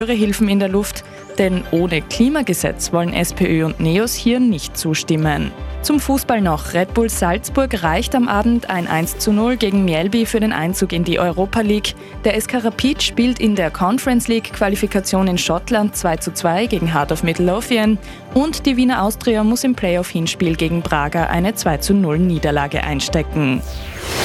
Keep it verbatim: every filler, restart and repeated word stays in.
Hilfen in der Luft, denn ohne Klimagesetz wollen SPÖ und NEOS hier nicht zustimmen. Zum Fußball noch. Red Bull Salzburg reicht am Abend ein eins zu null gegen Mjällby für den Einzug in die Europa League. Der S K Rapid spielt in der Conference League Qualifikation in Schottland zwei zu zwei gegen Heart of Midlothian und die Wiener Austria muss im Playoff-Hinspiel gegen Braga eine zwei zu null Niederlage einstecken.